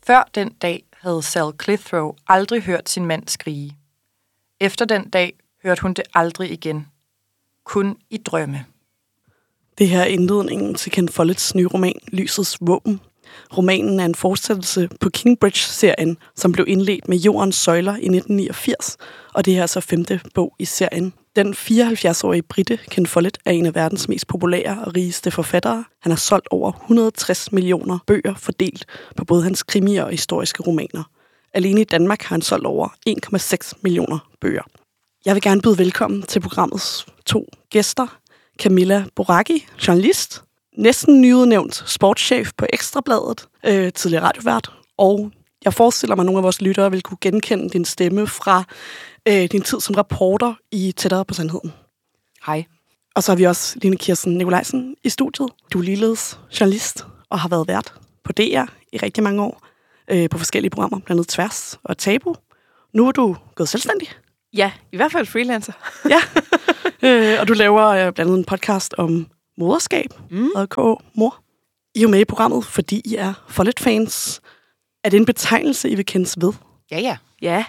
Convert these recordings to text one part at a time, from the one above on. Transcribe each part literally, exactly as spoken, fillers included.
Før den dag havde Sal Clitheroe aldrig hørt sin mand skrige. Efter den dag hørte hun det aldrig igen. Kun i drømme. Det her er indledningen til Ken Folletts nye roman, Lysets Våben. Romanen er en fortsættelse på Kingbridge-serien, som blev indledt med Jordens søjler i nitten niogfirs, og det er altså femte bog i serien. Den fireoghalvfjerds-årige brite Ken Follett er en af verdens mest populære og rigeste forfattere. Han har solgt over et hundrede og tres millioner bøger fordelt på både hans krimier og historiske romaner. Alene i Danmark har han solgt over en komma seks millioner bøger. Jeg vil gerne byde velkommen til programmets to gæster. Camilla Boraghi, journalist, næsten nyudnævnt sportschef på Ekstrabladet, øh, tidligere radiovært, og jeg forestiller mig, at nogle af vores lyttere vil kunne genkende din stemme fra øh, din tid som reporter i Tættere på Sandheden. Hej. Og så har vi også Line Kirsten Nikolajsen i studiet. Du er ligeledes journalist og har været vært på D R i rigtig mange år, øh, på forskellige programmer, blandt andet Tværs og Tabu. Nu er du gået selvstændig. Ja, i hvert fald freelancer. Ja, øh, og du laver øh, blandt andet en podcast om moderskab, mm. og K. Mor. I er jo med i programmet, fordi I er Follett-fans. Er det en betegnelse, I vil kendes ved? Ja, ja. Ja.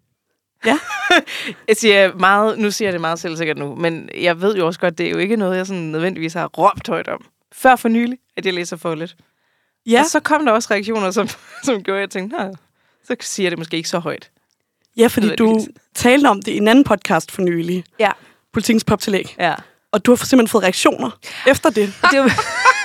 Ja. jeg siger meget, nu siger jeg det meget selvsikkert nu, men jeg ved jo også godt, det er jo ikke noget, jeg sådan nødvendigvis har råbt højt om. Før for nylig, at jeg læser Follett. Ja. Og så kom der også reaktioner, som, som gjorde, at jeg tænkte, nej, så siger jeg det måske ikke så højt. Ja, fordi du talte om det i en anden podcast for nylig. Ja. Politikens poptillæg. Ja. Og du har simpelthen fået reaktioner efter det. Det var,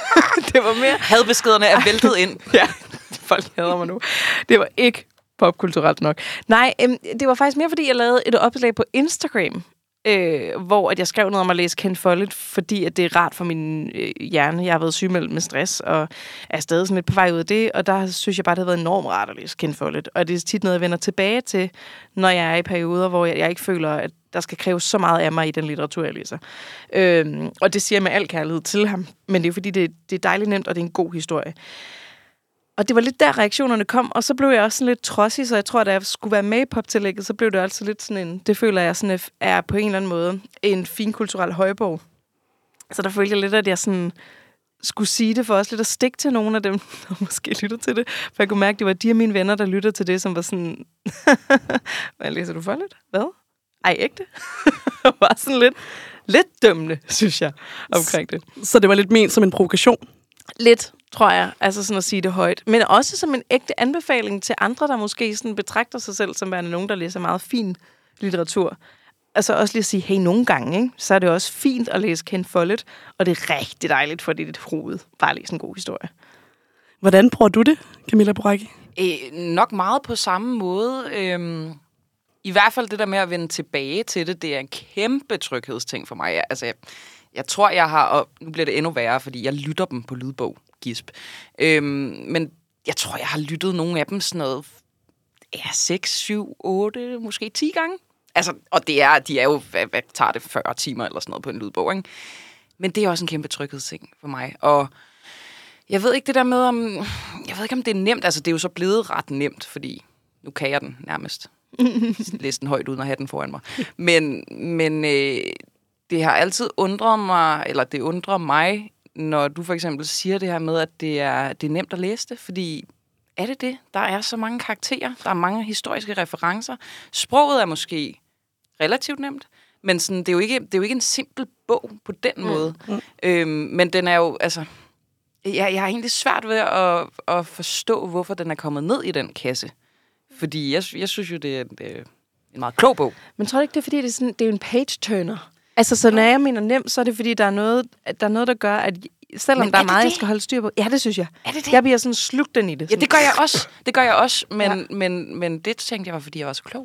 det var mere... Hadbeskederne er væltet ind. Ja, folk hader mig nu. Det var ikke popkulturelt nok. Nej, øhm, det var faktisk mere, fordi jeg lavede et opslag på Instagram, øh, hvor at jeg skrev noget om at læse Ken Follett, fordi at det er rart for min øh, hjerne. Jeg har været sygemeldt med stress, og er stadig sådan lidt på vej ud af det, og der synes jeg bare, det har været enormt rart at læse Ken Follett. Og det er tit noget, jeg vender tilbage til, når jeg er i perioder, hvor jeg, jeg ikke føler, at der skal kræves så meget af mig i den litteratur, jeg læser. Øhm, og det siger jeg med al kærlighed til ham, men det er fordi, det, det er dejligt nemt, og det er en god historie. Og det var lidt der, reaktionerne kom, og så blev jeg også sådan lidt trodsig, så jeg tror, at da jeg skulle være med i poptillægget, så blev det altså lidt sådan en, det føler jeg sådan er på en eller anden måde en fin kulturel højborg. Så der følte jeg lidt, at jeg sådan skulle sige det for også lidt at stikke til nogle af dem, der måske lytter til det. For jeg kunne mærke, at det var de af mine venner, der lytter til det, som var sådan, hvad læser du Follett? Hvad? Ej, ægte? Var sådan lidt, lidt dømmende, synes jeg, omkring det. Så det var lidt ment som en provokation? Lidt, tror jeg. Altså sådan at sige det højt. Men også som en ægte anbefaling til andre, der måske sådan betragter sig selv som værende nogen, der læser meget fin litteratur. Altså også lige at sige, hey, nogle gange, ikke? Så er det også fint at læse Ken Follett, og det er rigtig dejligt for dit hoved. Bare læse en god historie. Hvordan bruger du det, Camilla Boraghi? Æ, nok meget på samme måde. Øhm, I hvert fald det der med at vende tilbage til det, det er en kæmpe tryghedsting for mig. Jeg, altså, jeg, jeg tror, jeg har, og nu bliver det endnu værre, fordi jeg lytter dem på lydbog, gisp. Øhm, men jeg tror, jeg har lyttet nogle af dem sådan noget, ja, seks, syv, otte, måske ti gange. Altså, og det er, de er jo, hvad, hvad tager det, fyrre timer eller sådan noget på en lydbog, ikke? Men det er også en kæmpe tryghedsting for mig. Og jeg ved ikke det der med, om, jeg ved ikke, om det er nemt. Altså, det er jo så blevet ret nemt, fordi nu kan jeg den nærmest. Læse den højt uden at have den foran mig. Men, men øh, det har altid undret mig, eller det undrer mig, når du for eksempel siger det her med, at det er, det er nemt at læse det, fordi er det det? Der er så mange karakterer, der er mange historiske referencer. Sproget er måske relativt nemt, men sådan, det, er jo ikke, det er jo ikke en simpel bog på den mm. måde. Mm. Øhm, men den er jo, altså, jeg, jeg har egentlig svært ved at, at forstå, hvorfor den er kommet ned i den kasse. Fordi jeg, jeg synes jo, det er, det er en meget klog bog. Men tror du ikke, det er, fordi det er, sådan, det er jo en page-turner? Altså, så når jeg mener nemt, så er det, fordi der er noget, der, er noget, der gør, at selvom men der er, er meget, det? jeg skal holde styr på. Ja, det synes jeg. Er det det? Jeg bliver sådan slugt den i det. Ja, det gør jeg også. Det gør jeg også, men, ja. men, men det tænkte jeg var, fordi jeg var så klog.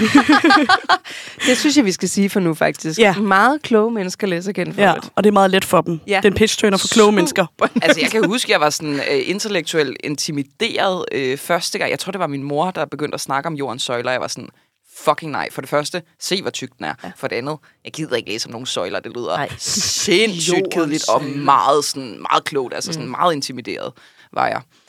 Det synes jeg, vi skal sige for nu, faktisk. Ja. Meget kloge mennesker læser Ken Follett. Ja, og det er meget let for dem. Ja. Det er en pitch-turner for kloge mennesker. Altså, jeg kan huske, at jeg var sådan uh, intellektuelt intimideret uh, første gang. Jeg tror, det var min mor, der begyndte at snakke om jordens søjler. Jeg var sådan, fucking nej. For det første, se hvor tyk den er. Ja. For det andet, jeg gider ikke læse om nogle søjler. Det lyder Ej. sindssygt kedeligt og meget, sådan, meget klogt. Altså sådan meget intimideret var jeg.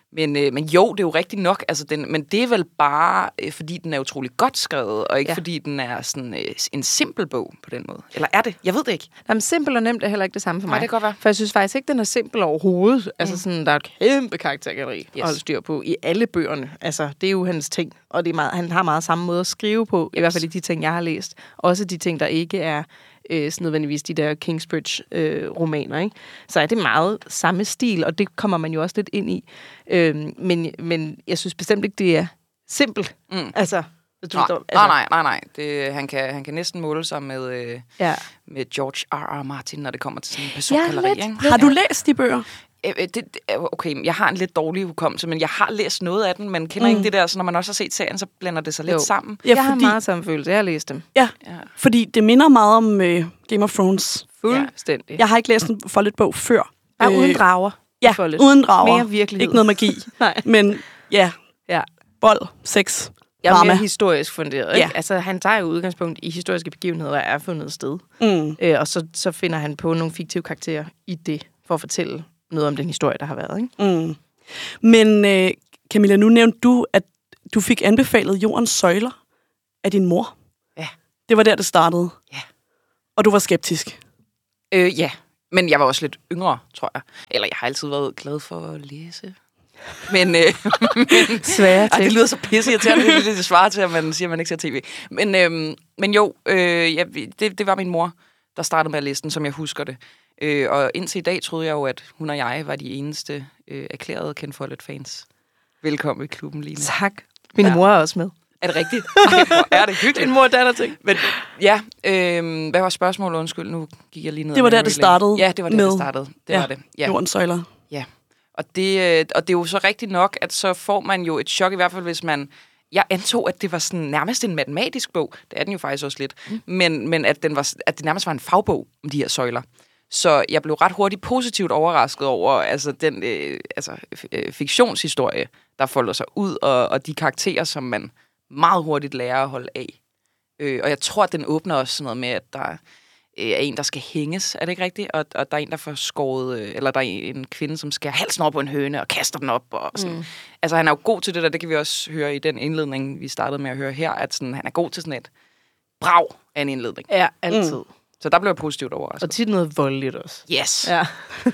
Men, øh, men jo, det er jo rigtigt nok, altså den, men det er vel bare, øh, fordi den er utrolig godt skrevet, og ikke ja. fordi den er sådan øh, en simpel bog på den måde. Eller er det? Jeg ved det ikke. Jamen, simpel og nemt er heller ikke det samme for mig. Nej, det kan godt være. For jeg synes faktisk ikke, den er simpel overhovedet. Mm. Altså sådan, der er et kæmpe karaktergalleri yes. at holde styr på i alle bøgerne. Altså, det er jo hans ting, og det er meget, han har meget samme måde at skrive på, yes. i hvert fald i de ting, jeg har læst. Også de ting, der ikke er øh, sådan nødvendigvis de der Kingsbridge-romaner, øh, ikke? Så er det meget samme stil, og det kommer man jo også lidt ind i. Øh, men, men jeg synes bestemt ikke, det er simpelt. Mm. Altså, du, nej, altså. nej, nej, nej, nej. Det, han, kan, han kan næsten måle sig med, øh, ja. med George R. R. Martin, når det kommer til sådan en persongalleri. Ja, ikke? Har du læst de bøger? Det, det, okay, jeg har en lidt dårlig hukommelse, men jeg har læst noget af den, men kender mm. ikke det der, så når man også har set serien, så blander det sig lidt jo. sammen. Ja, jeg fordi, har meget samme følelse, jeg har læst dem. Ja, ja. Fordi det minder meget om uh, Game of Thrones. Fuldstændig. Jeg har ikke læst en Follett-bog før. Bare øh, uden drager. Ja, Follett. uden drager. Mere virkelighed. Ikke noget magi. Nej. Men ja, ja. vold, sex, jeg er drama. mere historisk funderet. Ikke? Ja. Altså, han tager jo udgangspunkt i historiske begivenheder, der er fundet sted. Mm. Øh, og så, så finder han på nogle fiktive karakterer i det, for at fortælle noget om den historie, der har været. Ikke? Mm. Men øh, Camilla, nu nævnte du, at du fik anbefalet Jordens søjler af din mor. Ja. Det var der, det startede. Ja. Og du var skeptisk. Øh, ja, men jeg var også lidt yngre, tror jeg. Eller jeg har altid været glad for at læse. Men, øh, men svære ting. Det lyder så pisseirriterende, det er lidt svaret til, at man siger, at man ikke ser tv. Men, øh, men jo, øh, ja, det, det var min mor, der startede med at læse den, som jeg husker det. Øh, og indtil i dag troede jeg jo, at hun og jeg var de eneste øh, erklærede Ken Follett-fans. Velkommen i klubben, Line. Tak. Min ja. mor er også med. Er det rigtigt? Ej, hvor er det hyggeligt. Min mor datter ting. Men ja, øh, hvad var spørgsmålet? Undskyld, nu gik jeg lige ned. Det var der, det startede. Ja, det var der, det startede. Det ja, var det. Ja. Jordens søjler. Ja, og det, og det er jo så rigtigt nok, at så får man jo et chok, i hvert fald hvis man... Jeg antog, at det var sådan nærmest en matematisk bog. Det er den jo faktisk også lidt. Mm. Men, men at, den var, at det nærmest var en fagbog om de her søjler. Så jeg blev ret hurtigt positivt overrasket over altså den øh, altså, øh, fiktionshistorie, der folder sig ud, og, og de karakterer, som man meget hurtigt lærer at holde af. Øh, og jeg tror, at den åbner også sådan noget med, at der øh, er en, der skal hænges. Er det ikke rigtigt? Og, og der er en, der får skåret... Øh, eller der er en kvinde, som skærer halsen op på en høne og kaster den op. Og sådan. Mm. Altså, han er jo god til det der. Det kan vi også høre i den indledning, vi startede med at høre her, at sådan, han er god til sådan et brag af en indledning. Ja, altid. Mm. Så der blev jeg positivt overrasket. Og tit noget voldeligt også. Yes. Ja.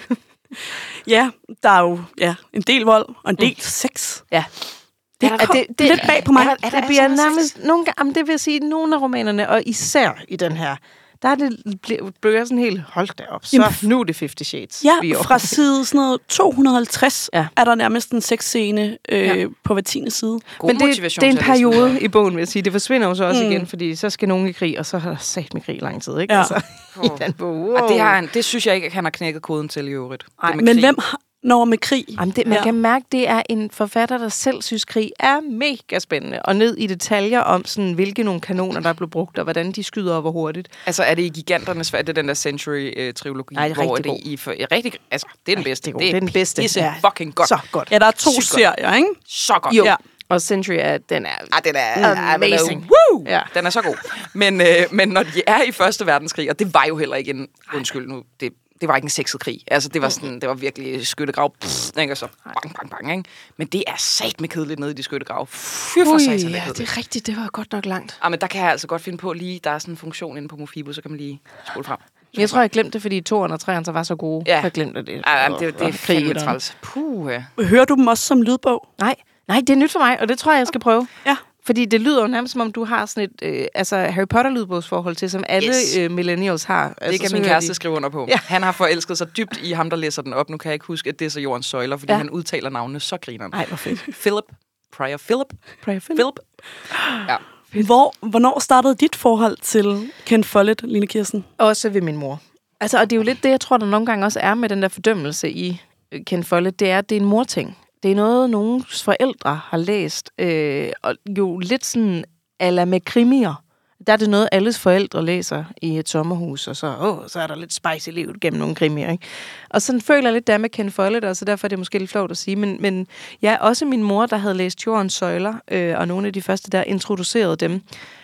Ja, der er jo ja, en del vold og en del mm. sex. Ja. Det er, det, det, lidt bag på mig. Er der, er der, det bliver nærmest nogle gange, det vil sige, nogle af romanerne, og især i den her, der er det blevet sådan helt, hold da op, så Jamen, nu er det Fifty Shades. Ja, fra side sådan noget to hundrede og halvtreds ja. er der nærmest en sexscene øh, ja. på hver tiende side. God Men det, det er en periode i bogen, vil jeg sige. Det forsvinder jo så også mm. igen, fordi så skal nogen i krig, og så har der sat med krig lang tid, ikke? Ja. Altså, oh. i den bog. Wow. Og det, har han, det synes jeg ikke, han har knækket koden til i øvrigt. Ej, men krig. Hvem har... Når med krig. Jamen det, man ja. kan mærke, det er en forfatter, der selv synes, krig er mega spændende. Og ned i detaljer om, sådan, hvilke nogle kanoner, der blev brugt, og hvordan de skyder over hurtigt. Altså, er det i Giganternes Værk, det er den der Century-trilogi? Nej, det er rigtig god. I, for, rigtig, altså, det er den bedste. Det er, det er den bedste. Det er fucking godt. Så godt. Ja, der er to Sygt serier, ikke? Så godt. Jo. Ja. Og Century, er, den er, ah, den er amazing. Woo! Ja. Den er så god. Men, øh, men når de er i Første Verdenskrig, og det var jo heller ikke en... Undskyld nu, det Det var ikke en sexet krig. Altså, det var sådan, det var virkelig skyttegrav. Pff, ikke? Og så bang, bang, bang, ikke? Men det er sat med kedeligt nede i de skyttegrav. Fy for satan, det ja, det er rigtigt. Det var godt nok langt. Ah, men der kan jeg altså godt finde på lige, der er sådan en funktion inde på Mofibo, så kan man lige spole frem. Men jeg tror, jeg glemte det, fordi toeren og treeren så var så gode. Ja. Jeg glemte det. Ah, det, det, det er fandme træls. Puh, ja. Hører du dem også som lydbog? Nej. Nej, det er nyt for mig, og det tror jeg, jeg skal prøve. Ja. Fordi det lyder jo nærmest, som om du har sådan et øh, altså Harry Potter-lydbogsforhold til, som alle yes. øh, millennials har. Det altså, kan min kæreste de... skrive under på. Ja. Han har forelsket sig dybt i ham, der læser den op. Nu kan jeg ikke huske, at det er så Jordens søjler, fordi ja. han udtaler navnene så griner. Nej, hvor fedt. Philip. Prior Philip. Prior Philip. Philip. Ja. Hvor, hvornår startede dit forhold til Ken Follett, Line Kirsten? Også ved min mor. Altså, og det er jo lidt det, jeg tror, der nogle gange også er med den der fordømmelse i Ken Follett, det er, at det er en morting. Det er noget, nogens forældre har læst, øh, og jo lidt sådan ala med krimier. Der er det noget, alles forældre læser i et sommerhus, og så, åh, så er der lidt spice i livet gennem nogle krimier, ikke? Og sådan føler jeg lidt der med Ken Follett, og så derfor er det måske lidt flovt at sige, men, men ja, også min mor, der havde læst Jordens søjler, øh, og nogle af de første, der introducerede dem.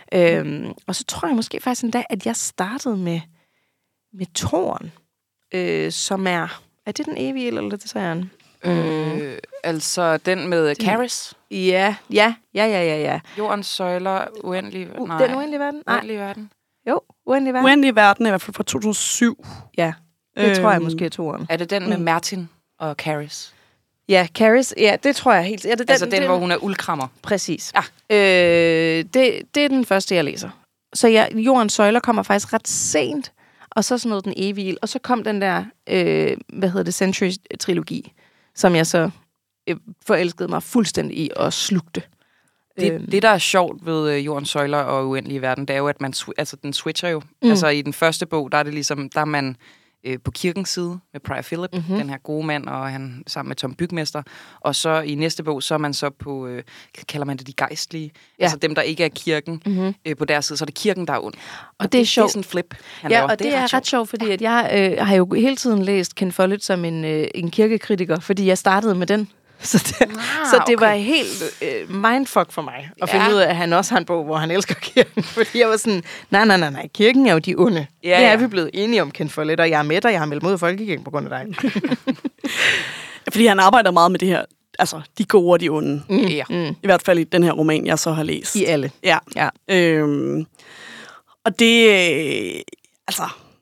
Øh, og så tror jeg måske faktisk en dag, at jeg startede med, med toren, øh, som er, er det den evige ild, eller det sagde han? Mm. Øh, altså den med Caris. Ja, ja, ja, ja, ja, ja. Jordens søjler, uendelig... Uh, nej. den uendelige verden? Nej. Uendelig verden. Jo, uendelig verden. Uendelig verden er i hvert fald fra to tusind og syv. Ja, det øhm. tror jeg måske er toeren. Er det den med Mm. Martin og Caris? Ja, Caris, ja, det tror jeg helt. Ja, det, Altså den, det, hvor hun er uldkrammer. Præcis. Ja. Øh, det, det er den første, jeg læser. Så ja, Jordens søjler kommer faktisk ret sent, og så sådan noget Den evige ild. Og så kom den der, øh, hvad hedder det, Century-trilogi, som jeg så øh, forelskede mig fuldstændig i og slugte. Det, Øhm. det, der er sjovt ved øh, Jordens søjler og Uendelige verden, det er jo, at man sw- altså, den switcher jo. Mm. Altså i den første bog, der er det ligesom, der er man øh, på kirkens side med Prior Philip, Mhm. mm-hmm. den her gode mand, og han sammen med Tom Bygmester. Og så i næste bog, så er man så på, øh, kalder man det de gejstlige, Ja. altså dem, der ikke er kirken Mm-hmm. øh, på deres side, så er det kirken, der er ond. Og det er sjovt. Det er sådan en flip, han Ja, laver. og det, det er ret sjovt, fordi at jeg øh, har jo hele tiden læst Ken Follett som en, øh, en kirkekritiker, fordi jeg startede med den. Så det, Ah, så det okay. var helt øh, mindfuck for mig at Ja. finde ud af, at han også har en bog, hvor han elsker kirken. Fordi jeg var sådan, nej, nej, nej, nej, kirken er jo de onde. Ja, det er ja. vi blevet enige om, Ken Follett, og jeg er med dig, jeg har meldt mod folkekirken på grund af dig. Fordi han arbejder meget med det her, altså de gode og de onde. Mm. Ja. Mm. I hvert fald i den her roman, jeg så har læst. I alle. Ja. Ja. Øhm, og det, øh, altså,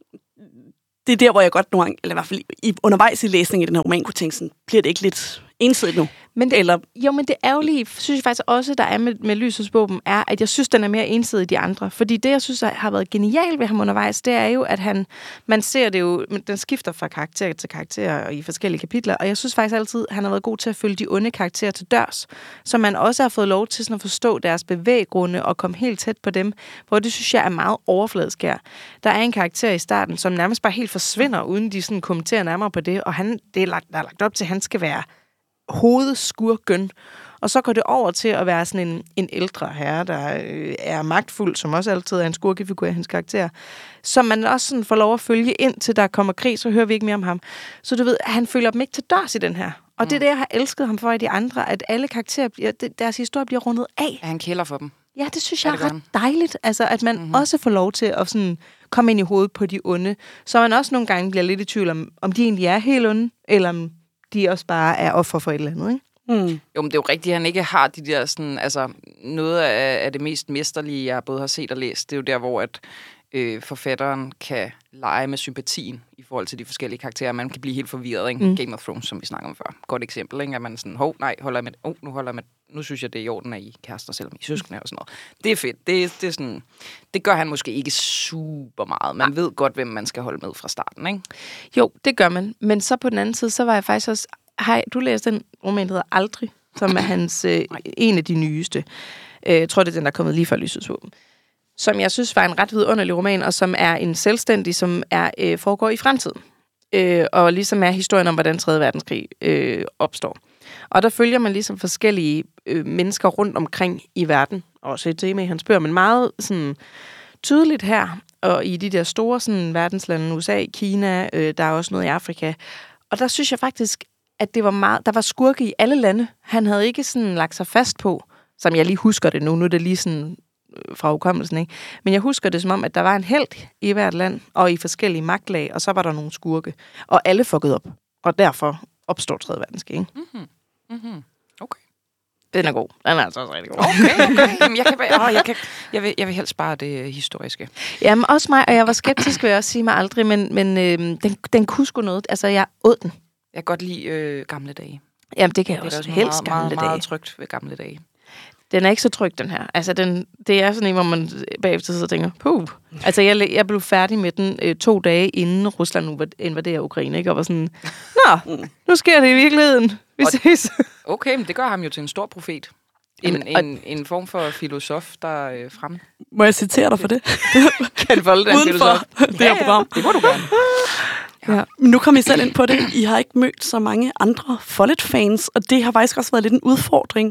det er der, hvor jeg godt nogle gange, eller i hvert fald i, undervejs i læsningen af den her roman, kunne tænke sådan, bliver det ikke lidt ensidigt nu? Men det, Eller, jo, men det ærgerlige, synes jeg faktisk også, der er med, med Lysets våben, er, at jeg synes, den er mere ensidig end de andre. Fordi det, jeg synes har været genialt ved ham undervejs, det er jo, at han, man ser det jo, den skifter fra karakter til karakter og i forskellige kapitler, og jeg synes faktisk altid, han har været god til at følge de onde karakterer til dørs, så man også har fået lov til sådan at forstå deres bevæggrunde og komme helt tæt på dem, hvor det synes jeg er meget overfladisk her. Der er en karakter i starten, som nærmest bare helt forsvinder, uden de sådan kommenterer nærmere på det, og han, det er lagt, der er lagt op til, at han skal være hovedskurken. Og så går det over til at være sådan en, en ældre herre, der øh, er magtfuld, som også altid er en skurkefigur af hans karakter, som man også sådan får lov at følge ind til der kommer krig, så hører vi ikke mere om ham. Så du ved, han følger dem ikke til dørs i den her. Og mm. det er det, jeg har elsket ham for i de andre, at alle karakterer, bliver, deres historie bliver rundet af. Han kælder for dem. Ja, det synes Ja, jeg er det gør ret dejligt. Altså, at man Mhm. også får lov til at sådan komme ind i hovedet på de onde. Så man også nogle gange bliver lidt i tvivl om, om de egentlig er helt onde, eller om de også bare er offer for et eller andet, ikke? hmm. Jo, men det er jo rigtigt, at han ikke har de der sådan, altså noget af, af det mest mesterlige, jeg både har set og læst, det er jo der, hvor at øh, forfatteren kan lege med sympatien i forhold til de forskellige karakterer. Man kan blive helt forvirret, ikke? Mm. Game of Thrones, som vi snakker om før. Godt eksempel, ikke? At man sådan, hov, nej, holder jeg med, oh, nu holder jeg med, nu synes jeg, det er i orden, at I kærester, selvom I er søskende og sådan noget. Det er fedt. Det, det, er sådan, det gør han måske ikke super meget. Man ved godt, hvem man skal holde med fra starten, ikke? Jo, det gør man. Men så på den anden side, så var jeg faktisk også... Hej, du læste den roman, der hedder Aldrig, som er hans, øh, en af de nyeste. Øh, jeg tror, det er den, der er kommet lige før Lysets våben. Som jeg synes var en ret vidunderlig roman, og som er en selvstændig, som er øh, foregår i fremtiden. Øh, og ligesom er historien om, hvordan tredje verdenskrig øh, opstår. Og der følger man ligesom forskellige øh, mennesker rundt omkring i verden. Også et tema i hans bøger, men meget sådan tydeligt her. Og i de der store sådan, verdenslande, U S A, Kina, øh, der er også noget i Afrika. Og der synes jeg faktisk, at det var meget, der var skurke i alle lande. Han havde ikke sådan lagt sig fast på, som jeg lige husker det nu. Nu er det lige sådan øh, fra hukommelsen, ikke? Men jeg husker det som om, at der var en helt i hvert land, og i forskellige magtlag, og så var der nogle skurke. Og alle fuckede op. Og derfor opstår tredje verdenskrig, ikke? Mm-hmm. Mm-hmm. Okay. Den er god. Den er altså også rigtig god. Okay, okay. Jamen, jeg, kan, bare- åh, jeg, kan, jeg, vil, jeg vil helst bare det øh, historiske. Jamen også mig, og jeg var skeptisk, vil jeg også sige mig aldrig, men, men øh, den, den kunne sgu noget. Altså, jeg åd den. Jeg kan godt lide øh, gamle dage. Jamen, det kan jeg Det er også. også Helst meget, gamle meget, dage. meget trygt ved gamle dage. Den er ikke så tryg, den her. Altså, den, det er sådan en, hvor man bagefter sidder og tænker, puh. Altså, jeg, jeg blev færdig med den øh, to dage, inden Rusland invaderer Ukraine, ikke? Og var sådan, nå, nu sker det i virkeligheden. Vi Og- ses. Okay, men det gør ham jo til en stor profet. En, Jamen, og- en, en form for filosof, der øh, frem. Må jeg citere dig for det? Kan folde den Uden for det her program. Det må du gerne. Ja. Nu kom I selv ind på det. I har ikke mødt så mange andre Follett-fans, og det har faktisk også været lidt en udfordring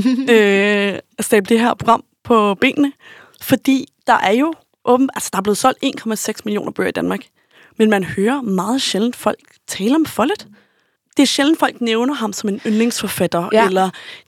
øh, at stable det her program på benene. Fordi der er jo åben, altså der er blevet solgt en komma seks millioner bøger i Danmark, men man hører meget sjældent folk tale om Follett. Det er sjældent folk nævner ham som en yndlingsforfatter, Ja. eller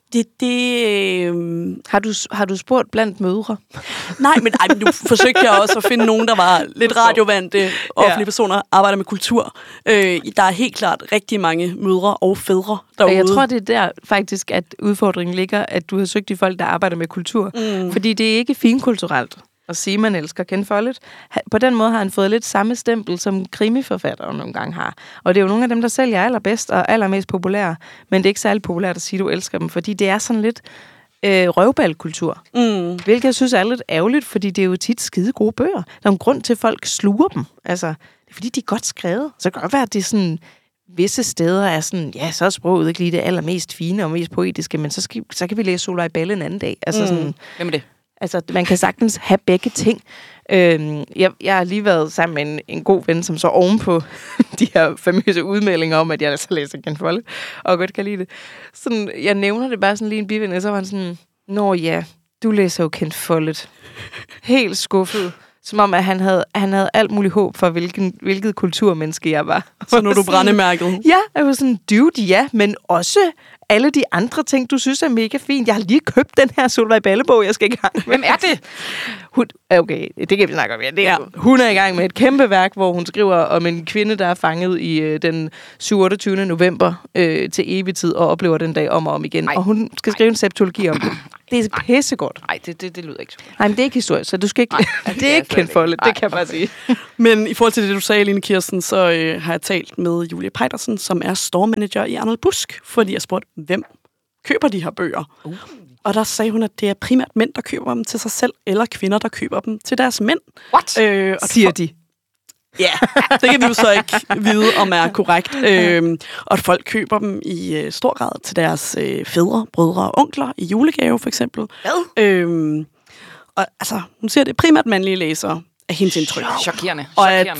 Det, det, øh... har, du, har du spurgt blandt mødre? Nej, men ej, nu forsøgte jeg også at finde nogen, der var lidt radiovante, offentlige ja. personer, arbejder med kultur. Øh, der er helt klart rigtig mange mødre og fædre derude. Og jeg tror, det er der faktisk, at udfordringen ligger, at du har søgt de folk, der arbejder med kultur. Mm. Fordi det er ikke finkulturelt at sige, man elsker Ken Follett. På den måde har han fået lidt samme stempel, som krimiforfattere nogle gange har. Og det er jo nogle af dem, der sælger allerbedst og allermest populære. Men det er ikke særlig populært at sige, at du elsker dem, fordi det er sådan lidt øh, røvbalkultur. Mm. Hvilket jeg synes er lidt ærgerligt, fordi det er jo tit skide gode bøger. Der er en grund til, at folk sluger dem. Altså, det er fordi, de er godt skrevet. Så det kan godt være, at det er sådan... Visse steder er sådan, ja, så er sproget ikke lige det allermest fine og mest poetiske, men så, skal, så kan vi læse Solvej Balle en anden dag. Altså sådan... Mm. Hvem er det? Altså, man kan sagtens have begge ting. Øhm, jeg, jeg har lige været sammen med en, en god ven, som så ovenpå de her famøse udmeldinger om, at jeg altså læser Ken Follett, og godt kan lide det. Sådan, jeg nævner det bare sådan lige en biven, og så var han sådan, nå ja, du læser jo Ken Follett. Helt skuffet. Som om, at han havde, han havde alt muligt håb for, hvilken, hvilket kulturmenneske jeg var. Så nu er du brændemærket. Ja, jeg var sådan, dude, ja, men også alle de andre ting, du synes er mega fint. Jeg har lige købt den her Solvej Balle-bog, jeg skal i gang med. Hvem er det? Hun, okay, det kan vi snakke om. Ja. Det er, ja. Hun er i gang med et kæmpe værk, hvor hun skriver om en kvinde, der er fanget i øh, den syvogtyvende og otteogtyvende november øh, til evig tid, og oplever den dag om og om igen. Ej. Og hun skal skrive Ej. en septologi om det. Det er pissegodt. Nej, det, det, det lyder ikke så godt. Nej, men det er ikke historie, så du skal ikke... Ej, det er ikke Ken Follett, det kan jeg bare sige. Men i forhold til det, du sagde, Line Kirsten, så øh, har jeg talt med Julie Pejdersen, som er store manager i Arnold Busk, fordi jeg spurgte, hvem køber de her bøger? Uh. Og der sagde hun, at det er primært mænd, der køber dem til sig selv, eller kvinder, der køber dem til deres mænd. What? Øh, og siger de? Ja, yeah, det kan vi jo så ikke vide, om er korrekt. Øhm, og at folk køber dem i øh, stor grad til deres øh, fædre, brødre og onkler i julegave, for eksempel. Hvad? Øhm, og altså, hun siger, det er primært mandlige læsere af hendes indtryk. Chokerende. Og at,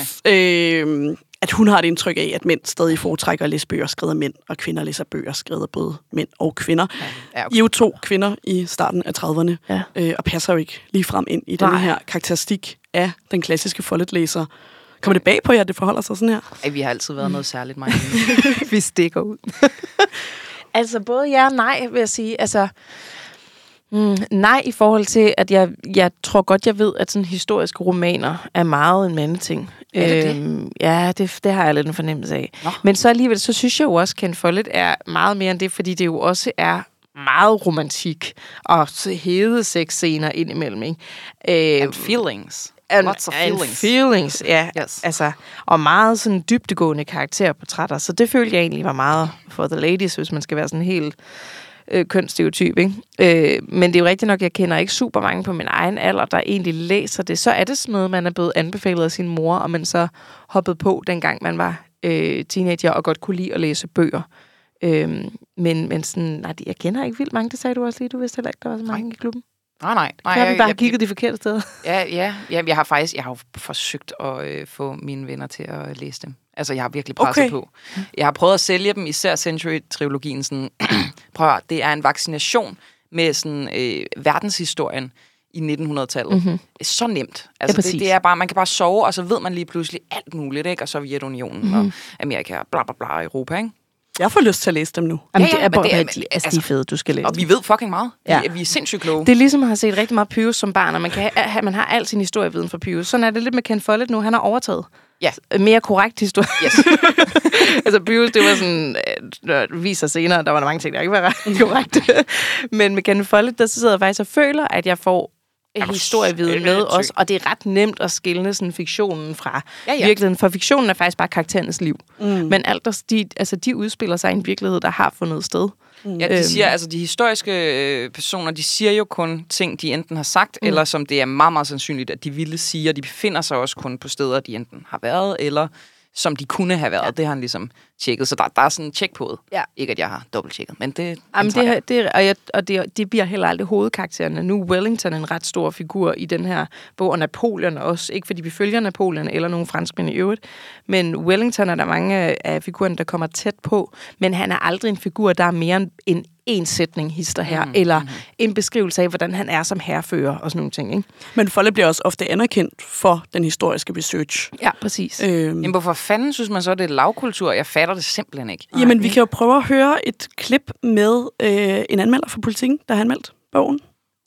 øh, at hun har et indtryk af, at mænd stadig foretrækker at læse bøger skrevet af mænd, og kvinder læser bøger skrevet af både mænd og kvinder. Ja, ja, okay. I er jo to kvinder i starten af trediverne, ja. øh, og passer jo ikke lige frem ind i den her karakteristik af den klassiske Follett-læser. Kommer det bag på jer, at det forholder sig sådan her? Ej, vi har altid været noget særligt, mig. Vi stikker ud. Altså, både ja og nej, vil jeg sige. Altså, mm, nej i forhold til, at jeg, jeg tror godt, jeg ved, at sådan historiske romaner er meget en mandeting. Er det øhm, det? Ja, det, det har jeg lidt en fornemmelse af. Nå. Men så alligevel, så synes jeg jo også, at Ken Follett er meget mere end det, fordi det jo også er meget romantik og hede sexscener indimellem, ikke? Øh, And feelings. And, Lots of and feelings. feelings, ja. Yes. Altså, og meget sådan dybdegående karakterportrætter. Så det følte jeg egentlig var meget for the ladies, hvis man skal være sådan helt øh, kønsstereotyp, ikke? Øh, men det er jo rigtigt nok, jeg kender ikke super mange på min egen alder, der egentlig læser det. Så er det sådan noget, man er blevet anbefalet af sin mor, og man så hoppede på, dengang man var øh, teenager og godt kunne lide at læse bøger. Øh, men, men sådan, nej, jeg kender ikke vildt mange, det sagde du også lige. Du vidste heller ikke, der var så mange nej. i klubben. Nej, nej. nej jeg har bare jeg, kigget jeg, de forkerte steder. Ja, ja, ja, jeg har faktisk jeg har jo forsøgt at øh, få mine venner til at læse dem. Altså, jeg har virkelig presset okay. på. Jeg har prøvet at sælge dem, især Century-trilogien. Sådan, prøv at høre, det er en vaccination med sådan, øh, verdenshistorien i nitten hundrede-tallet. Mm-hmm. Så nemt. Altså, ja, det, det er bare, man kan bare sove, og så ved man lige pludselig alt muligt, ikke? Og Sovjetunionen mm-hmm. og Amerika og bla bla bla Europa, ikke? Jeg får lyst til at læse dem nu. Jamen, ja, ja, det er bare, det er, de, altså, altså, de er fede, du skal læse. Og vi ved fucking meget. Ja. Vi, vi er sindssygt kloge. Det er ligesom at have set rigtig meget Pyrus som barn, og man, kan have, man har al sin historieviden fra Pyrus. Sådan er det lidt med Ken Follett nu. Han har overtaget. Ja. Mere korrekt historie. Yes. Altså Pyrus, det var sådan, øh, viser senere, der var der mange ting, der ikke var ret korrekt. Men med Ken Follett, der sidder jeg faktisk og føler, at jeg får historieviden med os, og det er ret nemt at skille sådan fiktionen fra ja, ja. virkeligheden, for fiktionen er faktisk bare karakterernes liv. Mm. Men alt der, de, altså, de udspiller sig i en virkelighed, der har fundet sted. Mm. Ja, de siger, altså de historiske øh, personer, de siger jo kun ting, de enten har sagt, mm. eller som det er meget, meget sandsynligt, at de ville sige, og de befinder sig også kun på steder, de enten har været, eller som de kunne have været. Ja. Det har han ligesom tjekket. Så der, der er sådan en tjek på det. Ja. Ikke, at jeg har dobbelttjekket, men det... Jamen, det, det, og jeg, og det, det bliver heller aldrig hovedkaraktererne. Nu er Wellington en ret stor figur i den her bog, og Napoleon også. Ikke fordi vi følger Napoleon eller nogen franskmænd i øvrigt, men Wellington er der mange af figurerne, der kommer tæt på, men han er aldrig en figur, der er mere end en sætning hister her, Mm, eller mm. en beskrivelse af, hvordan han er som hærfører og sådan nogle ting, ikke? Men Follett bliver også ofte anerkendt for den historiske research. Ja, præcis. Øhm, Men hvorfor fanden synes man så, det er lavkultur? Jeg fatter det simpelthen ikke. jamen, vi kan jo prøve at høre et klip med øh, en anmelder fra Politiken, der har anmeldt bogen.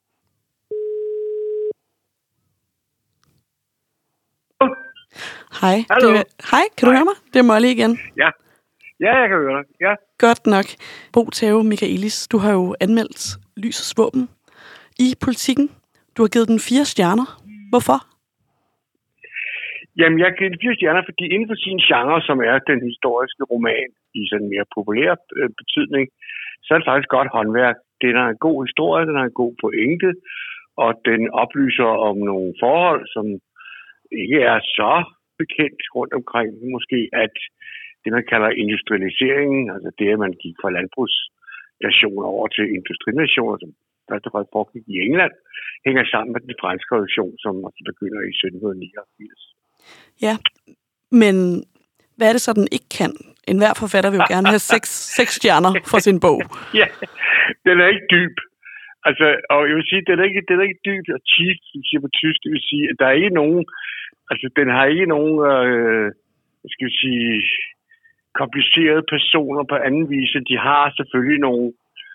Hej. Hallo. Det er, hej, kan du Hej. høre mig? Det er Molly igen. Ja. Ja, jeg kan høre dig. Ja. Godt nok. Bo Theo Michaelis, du har jo anmeldt Lysets Våben i Politiken. Du har givet den fire stjerner. Hvorfor? Jamen, jeg giver den fire stjerner, fordi inden for sin genre, som er den historiske roman i sådan mere populær øh, betydning, så er det faktisk godt håndværk. Den har en god historie, den har en god pointe, og den oplyser om nogle forhold, som ikke er så bekendt rundt omkring. Måske at det, man kalder industrialiseringen, altså det, at man gik fra landbrugsnationer over til industrinationer, som først og fremmest foregik i England, hænger sammen med den franske revolution, som begynder i sytten niogfirs. Ja, men hvad er det så, den ikke kan? En hver forfatter vil jo gerne have seks, seks stjerner for sin bog. Ja, den er ikke dyb. Altså, og jeg vil sige, den er ikke, den er ikke dyb og cheap, som siger på tysk. Det vil sige, at der er ikke nogen, altså den har ikke nogen, øh, hvad skal vi sige, komplicerede personer på anden vis. De har selvfølgelig nogle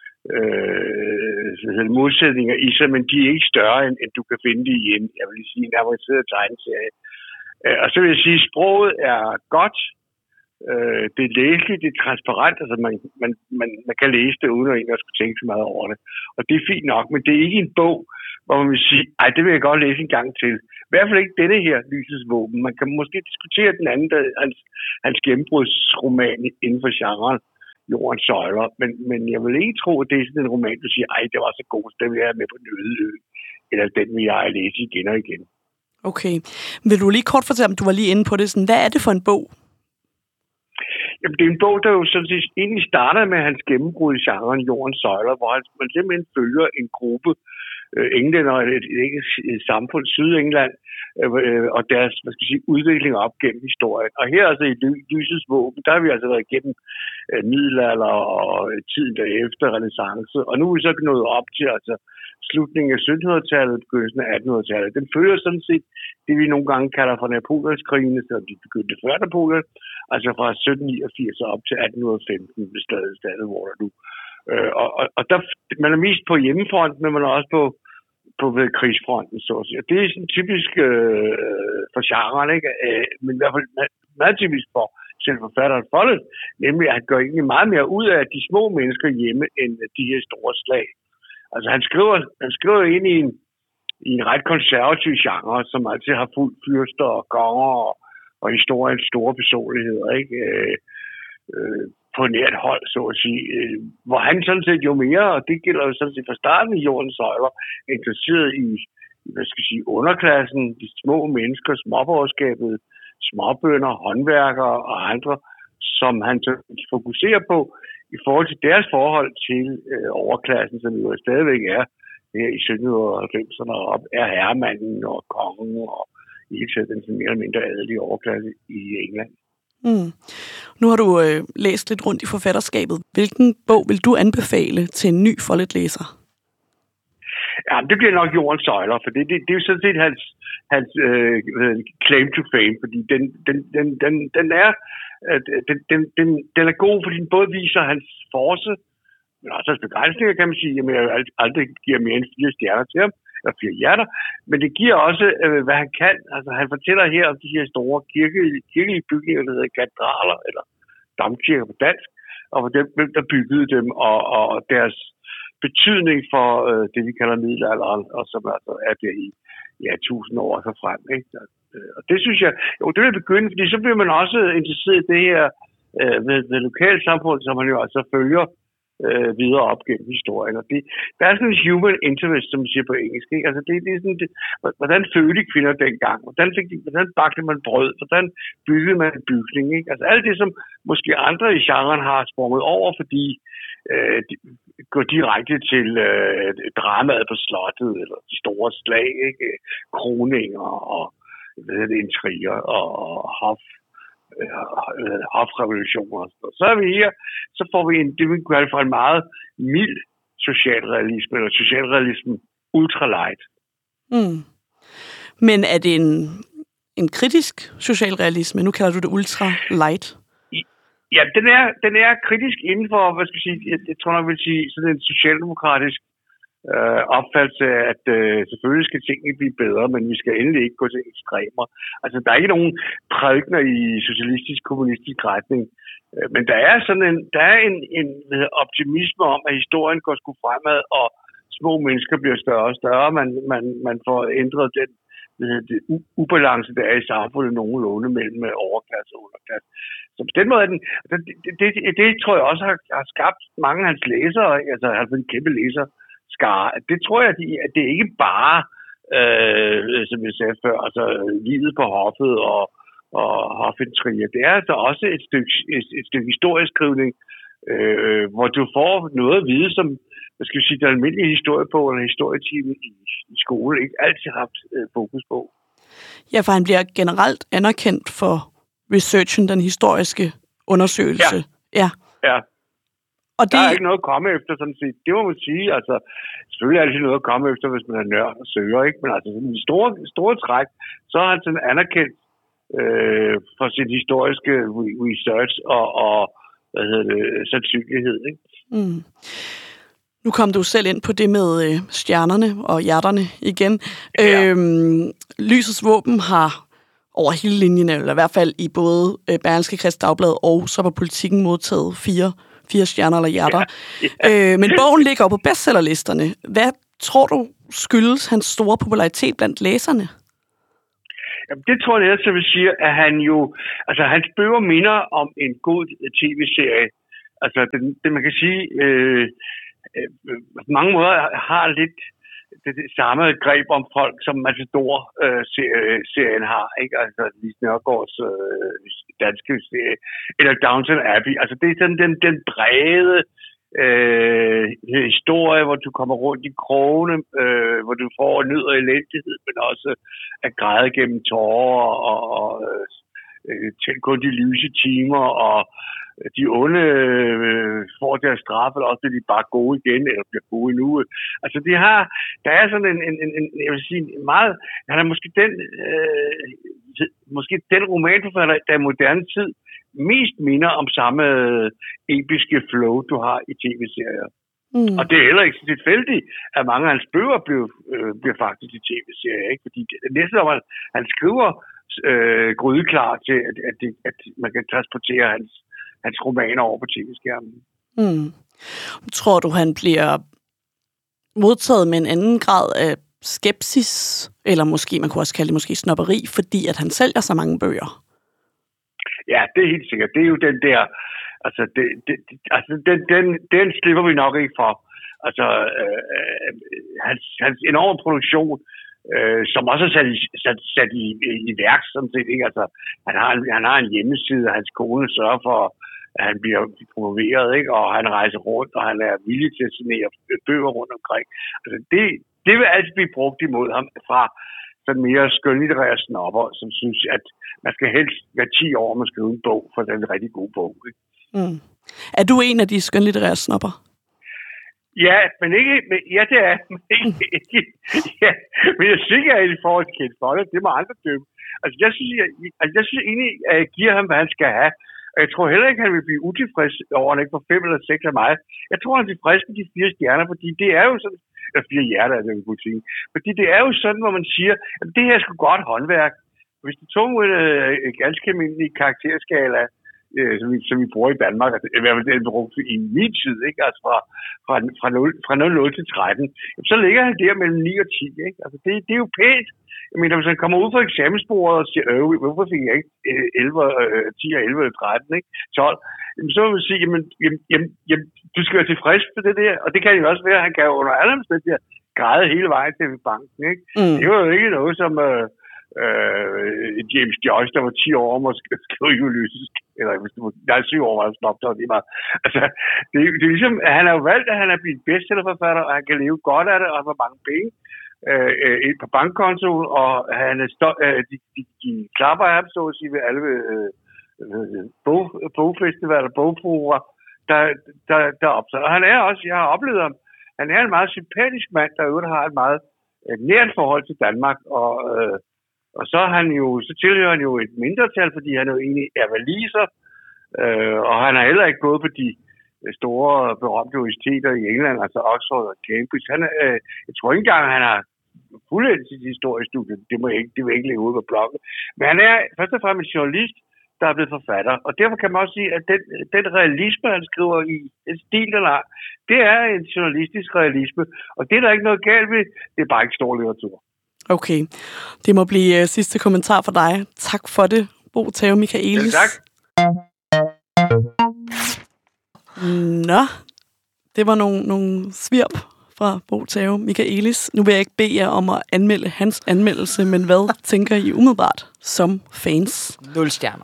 øh, modsætninger i sig, men de er ikke større, end, end du kan finde det i en, jeg vil sige, en avanceret tegneserie. Øh, og så vil jeg sige, at sproget er godt. Øh, det er læseligt, det er transparent, altså man, man, man, man kan læse det uden at egentlig skulle tænke så meget over det. Og det er fint nok, men det er ikke en bog, hvor man vil sige, ej, det vil jeg godt læse en gang til. I hvert fald ikke denne her, Lysets Våben. Man kan måske diskutere den anden, der, hans, hans gennembrudsroman inden for genren, Jordens Søjler, men, men jeg vil ikke tro, at det er sådan en roman, du siger, ej, det var så god, så den vil jeg have med på den øde ø, eller den vil jeg læse igen og igen. Okay. Vil du lige kort fortælle, om du var lige inde på det, sådan, hvad er det for en bog? Jamen, det er en bog, der jo sådan set egentlig starter med hans gennembrud i genren Jordens Søjler, hvor han, man simpelthen følger en gruppe øh, englænder og et, et, et, et samfund, Sydengland, øh, og deres, hvad skal jeg sige, udvikling op gennem historien. Og her altså i Lysets Våben, der har vi altså været igennem øh, middelalder og tiden derefter, renæssance, og nu er vi så nået op til altså slutningen af syttenhundredetallet, begyndelsen af attenhundredetallet. Den følger sådan set det, vi nogle gange kalder for Napoleonskrigene, så de begyndte før Napoleon, altså fra sytten niogfirs op til atten femten ved stadig stadig Waterloo. Øh, og, og, og der, man er mest på hjemmefronten, men man er også på, på ved krigsfronten, så at sige. Og det er sådan typisk øh, for genren, ikke? Øh, men i hvert fald meget typisk for selv forfatteren Follett, nemlig at han gør egentlig meget mere ud af de små mennesker hjemme, end de her store slag. Altså han skriver, han skriver ind i en, i en ret konservativ genre, som altid har fuldt fyrster og konger og, og historiens store personligheder, ikke? Øh, øh, på nært hold, så at sige. Øh, hvor han sådan set jo mere, og det gælder jo sådan set fra starten i Jordens Søjler, interesseret i, hvad skal jeg sige, underklassen, de små mennesker, småborgerskabet, småbønder, håndværkere og andre, som han så fokuserer på i forhold til deres forhold til øh, overklassen, som jo stadigvæk er her i sytten halvfemserne og op, er herremanden og kongen og i hele taget den mere eller mindre adelige overklasse i England. Mm. Nu har du øh, læst lidt rundt i forfatterskabet. Hvilken bog vil du anbefale til en ny Follett-læser? Ja, det bliver nok Jordens Søjler, for det, det, det er jo sådan set hans, hans øh, claim to fame, fordi den, den, den, den, den er den, den, den, den er god, fordi den både viser hans force, men også hans begrænsninger, kan man sige. Jamen, jeg aldrig giver mere end fire stjerner til ham, eller fire hjerter, men det giver også, øh, hvad han kan. Altså, han fortæller her om de her store kirke, kirkelige bygninger, der hedder katedraler, eller domkirker på dansk, og for dem, hvem der byggede dem, og, og deres betydning for øh, det, vi kalder middelalderen, og som altså er der i ja, tusind år så frem. Ikke? Og det synes jeg, jo, det vil begynde, fordi så bliver man også interesseret i det her øh, ved, ved lokalsamfund, som man jo altså følger øh, videre op gennem historien. Og det, der er sådan en human interest, som man siger på engelsk. Ikke? Altså det, det er sådan, det, hvordan følte kvinder dengang? Hvordan, fik de, hvordan bagte man brød? Hvordan byggede man en bygning? Ikke? Altså alt det, som måske andre i genren har sprunget over, fordi øh, de går direkte til øh, dramaet på slottet, eller de store slag, ikke? Kroninger og ved, intriger og, og hof øh, hofrevolutioner. Så er vi her, så får vi en, det vi kan kalde for en meget mild socialrealisme, eller socialrealisme ultralight. Mm. Men er det en, en kritisk socialrealisme? Nu kalder du det ultralight. Ja, den er, den er kritisk inden for, hvad skal jeg sige, jeg, jeg tror nok, jeg vil sige, sådan en socialdemokratisk øh, opfattelse af, at øh, selvfølgelig skal tingene blive bedre, men vi skal endelig ikke gå til ekstremer. Altså, der er ikke nogen prædikener i socialistisk, kommunistisk retning, øh, men der er sådan en, der er en, en optimisme om, at historien går sgu fremad, og små mennesker bliver større og større. Man, man, man får ændret den det ubalance, der er i samfundet nogenlunde mellem overklasse og underklasse. Så på den måde er den, det, det, det, det tror jeg også har, har skabt mange af hans læsere, altså han har fået en kæmpe læserskare. Det tror jeg, at det er ikke bare, øh, som jeg sagde før, altså livet på hoffet og, og hofintrier. Det er altså også et stykke, et, et stykke historieskrivning, øh, hvor du får noget at vide, som hvad skal vi sige, der almindelige historie på, eller historietime i, i skole, ikke altid har haft øh, fokus på. Ja, for han bliver generelt anerkendt for researchen, den historiske undersøgelse. Ja. Ja. ja. Og der det... er ikke noget at komme efter, sådan set. Det må man sige. Altså, selvfølgelig er det noget at komme efter, hvis man er nørd og søger, ikke? Men altså, i store, store træk, så er han sådan anerkendt øh, for sin historiske research og, og hvad hedder det, sandsynlighed, ikke? Mm. Nu kom du selv ind på det med øh, stjernerne og hjerterne igen. Ja. Øhm, Lysets Våben har over hele linjen, eller i hvert fald i både øh, Berlingske Kristeligt Dagblad og så på Politikken modtaget fire, fire stjerner eller hjerter. Ja. Ja. Øh, men bogen ligger jo på bestsellerlisterne. Hvad tror du skyldes hans store popularitet blandt læserne? Jamen, det tror jeg, som jeg siger, at han jo... Altså, hans bøger minder om en god tv-serie. Altså, det, det man kan sige... Øh, på mange måder har lidt det, det samme greb om folk, som Matador-serien øh, har, ikke? Altså Lise Nørgaards øh, danske serie, eller Downton Abbey. Altså det er sådan den, den brede øh, historie, hvor du kommer rundt i krogene, øh, hvor du får nød og elendighed, men også at græde gennem tårer, og, og øh, til kun de lyse timer, og de onde øh, får deres straf, eller også bliver de bare gode igen, eller bliver gode endnu. Altså, de har, der er sådan en, en, en jeg vil sige, en meget, han er måske den, øh, måske den romanforfatter, der i moderne tid mest minder om samme episke flow, du har i tv-serier. Mm. Og det er heller ikke så tilfældigt, at mange af hans bøger bliver, øh, bliver faktisk i tv-serier, ikke? Fordi det, næsten om, at han skriver øh, grydeklar til, at, at, det, at man kan transportere hans hans romaner over på tv-skærmen. Mm. Tror du, han bliver modtaget med en anden grad af skepsis, eller måske, man kunne også kalde det måske snobberi, fordi at han sælger så mange bøger? Ja, det er helt sikkert. Det er jo den der, altså, det, det, altså den, den, den slipper vi nok ikke for. Altså, øh, hans, hans enorme produktion, øh, som også er sat i, sat, sat i, i værk, sådan set, ikke? Altså, han har, en, han har en hjemmeside, og hans kone sørger for, at han bliver promoveret, ikke? Og han rejser rundt, og han er villig til at signere bøger rundt omkring. Altså, det, det vil altid blive brugt imod ham fra sådan mere skønlitterære snopper, som synes, at man skal helst være ti år med at skrive en bog, for den er en rigtig god bog, ikke? Mm. Er du en af de skønlitterære snopper? Ja, men ikke... Men, ja, det er men ikke, ikke ja, men jeg synes ikke, at jeg er i forhold til Ken Follett. Det må andre dømme. Altså, jeg synes, jeg, altså, jeg synes egentlig, at jeg giver ham, hvad han skal have. Og jeg tror heller ikke, at han vil blive utilfreds over, at han ikke får fem eller seks af mig. Jeg tror, han er tilfreds med de fire stjerner, fordi det er jo sådan... Eller fire hjerter, er det, vi kunne sige. Fordi det er jo sådan, hvor man siger, at det her er sgu godt håndværk. Hvis du tog en øh, ganske almindelig karakterskala, øh, som, vi, som vi bruger i Danmark, altså, i hvert fald den brugt i min tid, ikke? Altså fra, fra, fra, nul, fra nul til tretten, så ligger han der mellem ni og ti. Ikke? Altså, det, det er jo pænt. Jeg mener, hvis han kommer ud fra eksamensbordet og siger, øh, hvorfor fik jeg ikke elleve, ti og elleve eller tretten, ikke? tolv, jamen, så vil man sige, jamen, jamen, jamen, jamen, du skal være tilfreds med det der, og det kan jo også være, at han kan jo under alle omstændigheder græde hele vejen til banken. Ikke? Mm. Det var jo ikke noget som øh, øh, James Joyce, der var ti år om at skrive Ulysses, eller hvis du der er syv år, var det stoppet, det var. Altså, det, det er ligesom, at han har jo valgt, at han er blevet bestsellerforfatter, og han kan leve godt af det, og har mange penge øh, øh, på bankkontoen, og han er stå, øh, de, de, de klapper af ham, så at sige, ved alle øh, bog, bogfestivaler, bogforer, der, der, der optager. Og han er også, jeg har oplevet ham, han er en meget sympatisk mand, der øvrigt har et meget et nært forhold til Danmark, og, øh, og så, er han jo, så tilhører han jo et mindretal, fordi han er jo egentlig er waliser, øh, og han har heller ikke gået på de store berømte universiteter i England, altså Oxford og Cambridge. Han, øh, jeg tror ikke engang, han har fuldendt sit historiestudie. Det må jeg ikke, det vil jeg ikke lægge ud på bloggen. Men han er først og fremmest en journalist, der er blevet forfatter. Og derfor kan man også sige, at den, den realisme, han skriver i, den stil, den har, det er en journalistisk realisme. Og det er der ikke noget galt ved. Det er bare ikke stor litteratur. Okay. Det må blive uh, sidste kommentar for dig. Tak for det, Bo Tao Michaelis. Ja, tak. Nå, det var nogle, nogle svirp fra Bo Tao Michaelis. Nu vil jeg ikke bede jer om at anmelde hans anmeldelse, men hvad tænker I umiddelbart som fans? Nul stjerner.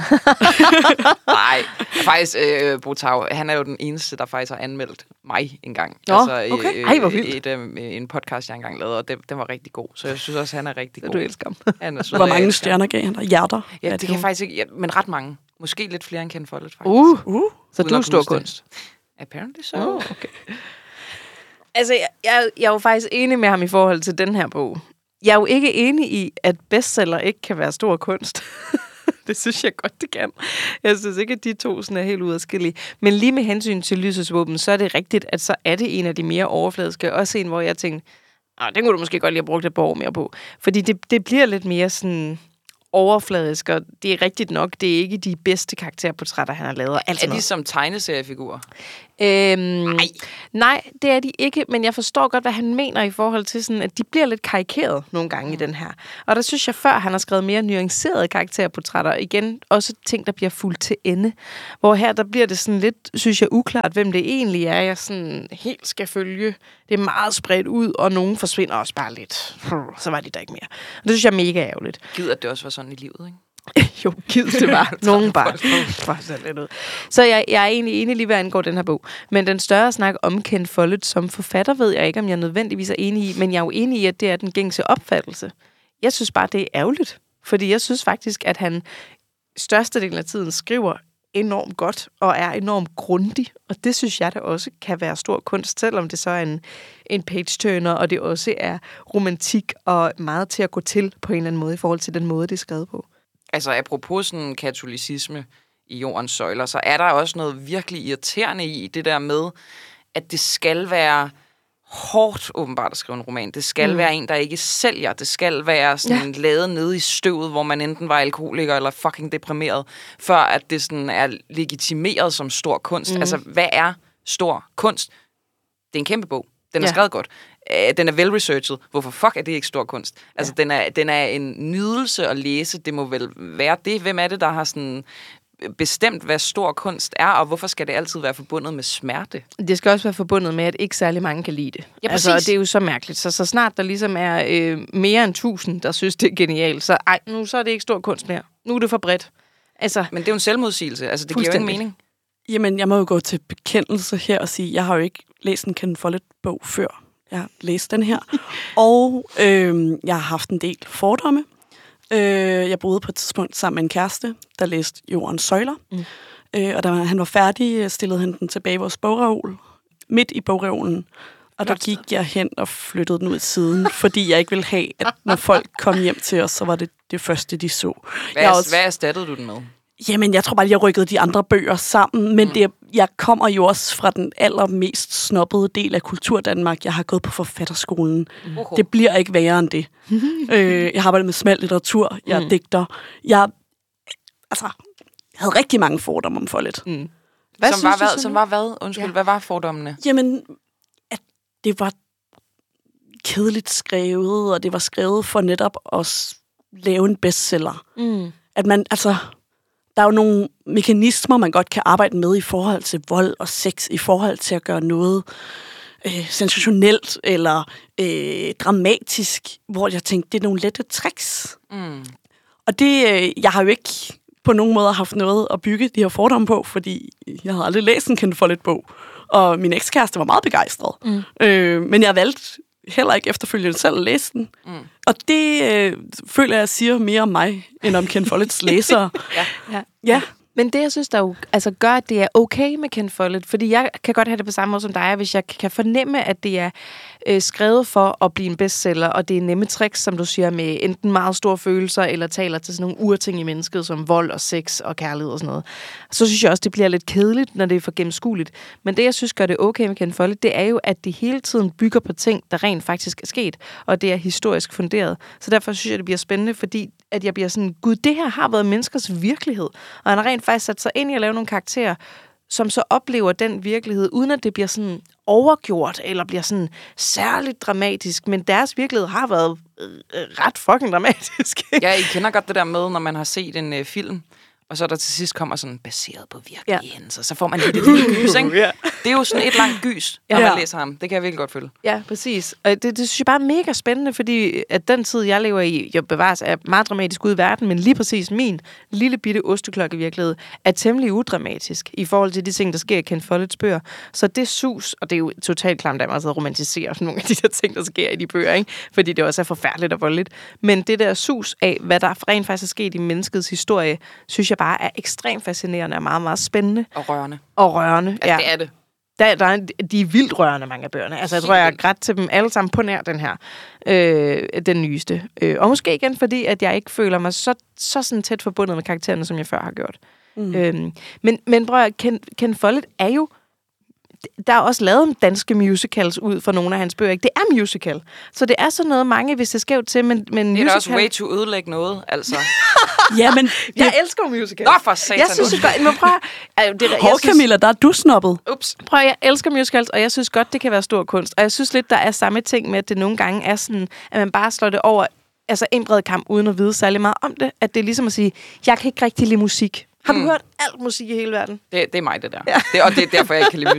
Nej, faktisk, øh, Bo Tao, han er jo den eneste, der faktisk har anmeldt mig engang. Nå, altså, okay. Øh, Ej, hvor vildt. Et, øh, en podcast, jeg engang lavede, og det, den var rigtig god. Så jeg synes også, han er rigtig god. Du elsker ham. Han er sød, Hvor jeg mange elsker stjerner gav han dig? Hjerter? Ja, Er det kan jeg faktisk ikke, ja, men ret mange. Måske lidt flere end Ken Follett, faktisk. Uh, Uh, så Uden du er at stor huske det. kunst. Apparently so. Oh, okay. Altså, jeg, jeg, jeg er jo faktisk enig med ham i forhold til den her bog. Jeg er jo ikke enig i, at bestseller ikke kan være stor kunst. Det synes jeg godt, det kan. Jeg synes ikke, at de to sådan er helt udadskillige. Men lige med hensyn til Lysets Våben, så er det rigtigt, at så er det en af de mere overfladiske. Også en, hvor jeg tænkte, ah, den kunne du måske godt lige have brugt et par år mere på. Fordi det, det bliver lidt mere sådan overfladisk, og det er rigtigt nok, det er ikke de bedste karakterportrætter, han har lavet. Er de som tegneseriefigurer? Øhm, nej. nej, det er de ikke, men jeg forstår godt, hvad han mener i forhold til sådan, at de bliver lidt karikeret nogle gange mm. i den her. Og der synes jeg før, han har skrevet mere nuancerede karakterportrætter. Igen, også ting, der bliver fuldt til ende. Hvor her, der bliver det sådan lidt, synes jeg, uklart, hvem det egentlig er, jeg sådan helt skal følge. Det er meget spredt ud, og nogen forsvinder også bare lidt. Så var de der ikke mere. Og det synes jeg er mega ærgerligt. Gider, at det også var sådan i livet, ikke? Jo, givet det var. Nogen bare. Så jeg, jeg er egentlig enig lige, hvad angår den her bog. Men den større snak om Ken Follett som forfatter, ved jeg ikke, om jeg nødvendigvis er enig i. Men jeg er jo enig i, at det er den gængse opfattelse. Jeg synes bare, det er ærgerligt. Fordi jeg synes faktisk, at han størstedelen af tiden skriver enormt godt og er enormt grundig. Og det synes jeg, det også kan være stor kunst, selvom det så er en, en page-turner, og det også er romantik og meget til at gå til på en eller anden måde i forhold til den måde, det er skrevet på. Altså, apropos sådan katolicisme i Jordens Søjler, så er der også noget virkelig irriterende i det der med, at det skal være hårdt åbenbart at skrive en roman. Det skal mm. være en, der ikke sælger. Det skal være sådan ja. lavet nede i støvet, hvor man enten var alkoholiker eller fucking deprimeret, før at det sådan er legitimeret som stor kunst. Mm. Altså, hvad er stor kunst? Det er en kæmpe bog. Den er ja. skrevet godt. Den er vel-researchet. Hvorfor fuck er det ikke stor kunst? Altså, ja. den, er, den er en nydelse at læse. Det må vel være det. Hvem er det, der har sådan bestemt, hvad stor kunst er, og hvorfor skal det altid være forbundet med smerte? Det skal også være forbundet med, at ikke særlig mange kan lide det. Ja, altså, det er jo så mærkeligt. Så, så snart der ligesom er øh, mere end tusind, der synes, det er genialt, så ej, nu så er det ikke stor kunst mere. Nu er det for bredt. Altså, men det er jo en selvmodsigelse. Altså, det giver jo ingen mening. Jamen, jeg må jo gå til bekendelse her og sige, jeg har jo ikke læst en Ken Follett-bog før. Jeg har læst den her. Og øh, jeg har haft en del fordomme. Øh, jeg boede på et tidspunkt sammen med en kæreste, der læste Jordens Søjler. Mm. Øh, og da han var færdig, stillede han den tilbage i vores bogreol. Midt i bogreolen. Og der gik jeg hen og flyttede den ud i siden, fordi jeg ikke ville have, at når folk kom hjem til os, så var det det første, de så. Hvad, jeg også, hvad erstattede du den med? Jamen, jeg tror bare, jeg rykkede de andre bøger sammen, men mm. det, jeg kommer jo også fra den allermest snobbede del af Kulturdanmark. Jeg har gået på forfatterskolen. Mm. Det bliver ikke værre end det. øh, jeg har arbejdet med smal litteratur. Jeg mm. digter. Jeg, altså, jeg havde rigtig mange fordomme om Follett. Mm. Hvad som, var hvad, som var hvad? Undskyld, ja. Hvad var fordommene? Jamen, at det var kedeligt skrevet, og det var skrevet for netop at lave en bestseller. Mm. At man, altså... Der er jo nogle mekanismer, man godt kan arbejde med i forhold til vold og sex, i forhold til at gøre noget øh, sensationelt eller øh, dramatisk, hvor jeg tænkte, det er nogle lette tricks. Mm. Og det, øh, jeg har jo ikke på nogen måde haft noget at bygge de her fordomme på, fordi jeg havde aldrig læst en Ken Follett-bog, og min ekskæreste var meget begejstret. Mm. Øh, men jeg valgte heller ikke efterfølgende selv at læse den. Mm. Og det øh, føler jeg siger mere om mig, end om Ken Folletts læsere. Ja. Ja. Ja. Men det, jeg synes, der jo, altså, gør, at det er okay med Ken Follett, fordi jeg kan godt have det på samme måde som dig, hvis jeg kan fornemme, at det er øh, skrevet for at blive en bestseller, og det er nemme tricks, som du siger, med enten meget store følelser, eller taler til sådan nogle urting i mennesket, som vold og sex og kærlighed og sådan noget. Så synes jeg også, det bliver lidt kedeligt, når det er for gennemskueligt. Men det, jeg synes, gør det okay med Ken Follett, det er jo, at de hele tiden bygger på ting, der rent faktisk er sket, og det er historisk funderet. Så derfor synes jeg, det bliver spændende, fordi at jeg bliver sådan, gud, det her har været menneskers virkelighed, og han har rent faktisk sat sig ind i at lave nogle karakterer, som så oplever den virkelighed, uden at det bliver sådan overgjort, eller bliver sådan særligt dramatisk, men deres virkelighed har været øh, ret fucking dramatisk. Ja, I kender godt det der med, når man har set en øh, film, og så der til sidst kommer sådan, baseret på virkelige ja. hændelser, så får man lige det lille gys, ikke? Ja. Det er jo sådan et langt gys, når Ja. man læser ham. Det kan jeg virkelig godt følge. Ja, præcis. Og det, det synes jeg bare er mega spændende, fordi at den tid, jeg lever i, jeg bevares er meget dramatisk ude i verden, men lige præcis min lille bitte osteklokke-virkelighed er temmelig udramatisk i forhold til de ting, der sker i Ken Folletts bøger. Så det sus, og det er jo totalt klamt af mig at romantisere nogle af de der ting, der sker i de bøger, ikke? Fordi det også er forfærdeligt og voldeligt. Men det der sus af, hvad der rent faktisk er sket i menneskets historie, synes jeg bare er ekstremt fascinerende og meget, meget spændende. Og rørende. Og rørende, Altså, ja. det er det. Der, der er, de er vildt rørende, mange af bøgerne. Altså, jeg tror, jeg har grædt til dem alle sammen på nær den her, øh, den nyeste. Øh, og måske igen, fordi at jeg ikke føler mig så, så sådan tæt forbundet med karaktererne, som jeg før har gjort. Mm. Øhm, men, men prøv at, Ken, Ken Follett er jo... Der er også lavet danske musicals ud fra nogle af hans bøger. Ikke? Det er musical. Så det er sådan noget, mange hvis det skævt til, men, men Det er musical... da også way to ødelægge noget, altså. Ja, men... Jeg elsker musical. Nå, for satan. Jeg synes det godt. Men prøv at... Altså, det, Hov, Camilla, der er du snobbet. Ups. Prøv, jeg elsker musicals, og jeg synes godt, det kan være stor kunst. Og jeg synes lidt, der er samme ting med, at det nogle gange er sådan, at man bare slår det over, altså en bred kamp, uden at vide særlig meget om det. At det er ligesom at sige, jeg kan ikke rigtig lide musik. Har du Mm. hørt alt musik i hele verden? Det, det er mig, det der. Ja. Det, og det er derfor, jeg ikke kan lide